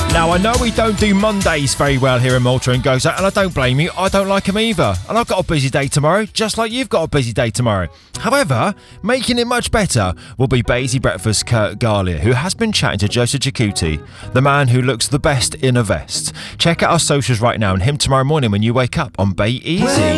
Now, I know we don't do Mondays very well here in Malta and Gozo, and I don't blame you. I don't like them either. And I've got a busy day tomorrow, just like you've got a busy day tomorrow. However, making it much better will be Basie Breakfast Kurt Galia, who has been chatting to Joseph Jacuti, the man who looks the best in a vest. Check out our socials right now and him tomorrow morning when you wake up on Bay Easy.